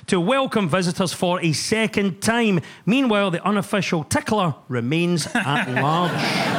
to welcome visitors for a second time. Meanwhile, the unofficial tickler remains at large.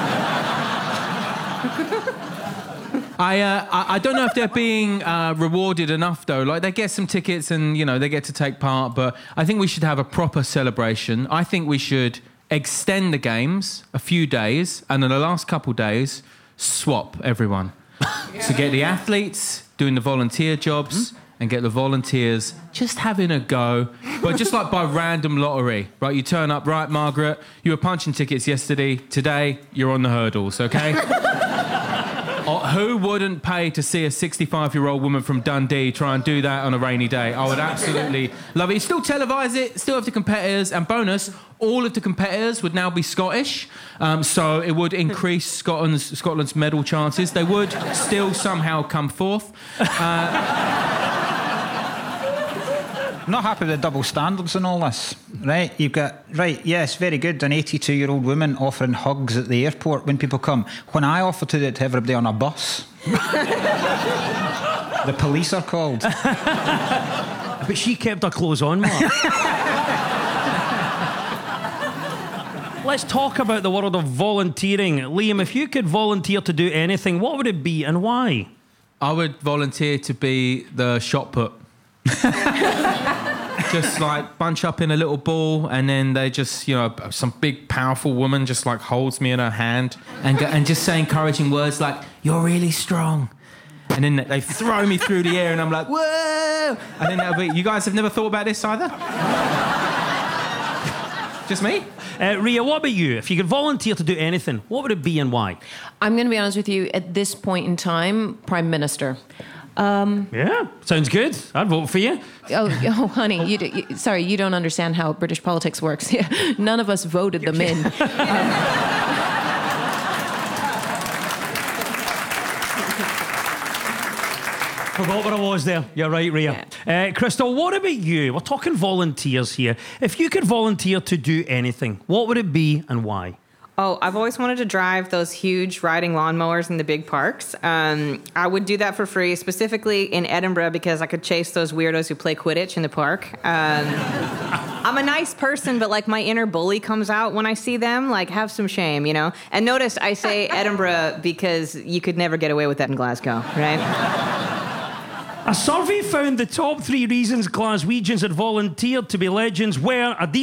I don't know if they're being rewarded enough, though. Like, they get some tickets and, you know, they get to take part, but I think we should have a proper celebration. I think we should extend the games a few days, and in the last couple days, swap everyone. So get the athletes doing the volunteer jobs and get the volunteers just having a go, but just like by random lottery, right? You turn up, right, Margaret, you were punching tickets yesterday. Today, you're on the hurdles, okay? Who wouldn't pay to see a 65-year-old woman from Dundee try and do that on a rainy day? I would absolutely love it. You still televise it, still have the competitors, and bonus, all of the competitors would now be Scottish, so it would increase Scotland's medal chances. They would still somehow come fourth. I'm not happy with the double standards and all this, right? You've got, right, yes, very good, an 82-year-old woman offering hugs at the airport when people come. When I offer to do it to everybody on a bus, the police are called. But she kept her clothes on, Mark. Let's talk about the world of volunteering. Liam, if you could volunteer to do anything, what would it be and why? I would volunteer to be the shot put. Just like bunch up in a little ball, and then they just, you know, some big powerful woman just like holds me in her hand and just say encouraging words like, "You're really strong," and then they throw me through the air and I'm like, "Whoa!" And then that'll be. You guys have never thought about this either? Just me? Ria, what about you? If you could volunteer to do anything, what would it be and why? I'm going to be honest with you. At this point in time, Prime Minister. Yeah, sounds good. I'd vote for you. Oh, honey, you don't understand how British politics works. None of us voted them in. Forgot what I was there. You're right, Ria. Yeah. Crystal, what about you? We're talking volunteers here. If you could volunteer to do anything, what would it be and why? Oh, I've always wanted to drive those huge riding lawnmowers in the big parks. I would do that for free, specifically in Edinburgh, because I could chase those weirdos who play Quidditch in the park. I'm a nice person, but like my inner bully comes out when I see them. Like, have some shame, you know? And notice I say Edinburgh because you could never get away with that in Glasgow, right? A survey found the top 3 reasons Glaswegians had volunteered to be legends were a